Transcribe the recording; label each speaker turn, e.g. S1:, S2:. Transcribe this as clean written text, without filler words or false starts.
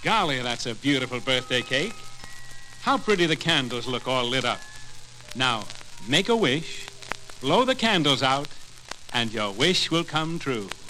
S1: Golly, that's a beautiful birthday cake. How pretty the candles look all lit up. Now, make a wish, blow the candles out, and your wish will come true.